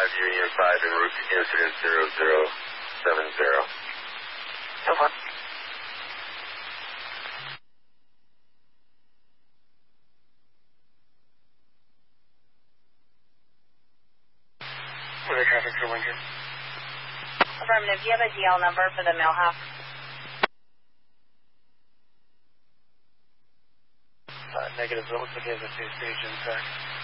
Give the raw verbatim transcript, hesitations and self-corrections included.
five, Union five, en route to incident zero zero seven zero. So far. Where the traffic for Lincoln? Affirmative. Do you have a D L number for the mail house? Uh, negative. It looks like he has a two-stage intact.